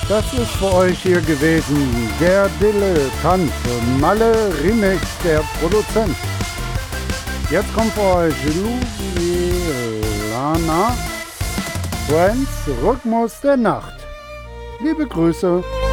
Das ist für euch hier gewesen der Dilettant, Malle Remix, der Produzent. Jetzt kommt für euch Lana, Friends, Rhythmus der Nacht. Liebe Grüße.